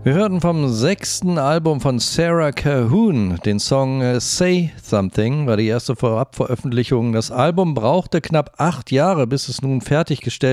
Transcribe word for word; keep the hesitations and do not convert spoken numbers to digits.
Wir hörten vom sechsten Album von Sarah Calhoun den Song äh, Say Something, war die erste Vorabveröffentlichung. Das Album brauchte knapp acht Jahre, bis es nun fertiggestellt